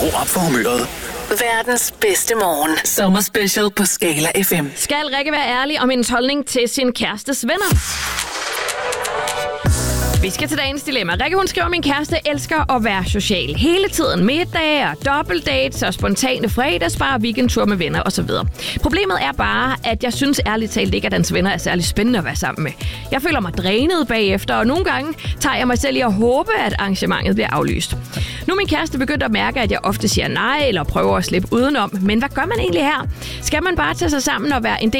Skru op for humøret. Verdens bedste morgen. Sommer special på Skala FM. Skal Rikke være ærlig om hendes holdning til sin kærestes venner? Vi skal til dagens dilemma. Rikke, hun skriver, min kæreste elsker at være social. Hele tiden middag og dobbeltdates og spontane fredagsbar, weekendtur med venner osv. Problemet er bare, at jeg synes ærligt talt ikke, at hans venner er særlig spændende at være sammen med. Jeg føler mig drænet bagefter, og nogle gange tager jeg mig selv i at håbe, at arrangementet bliver aflyst. Nu er min kæreste begyndt at mærke, at jeg ofte siger nej eller prøver at slippe udenom. Men hvad gør man egentlig her? Skal man bare tage sig sammen og være en del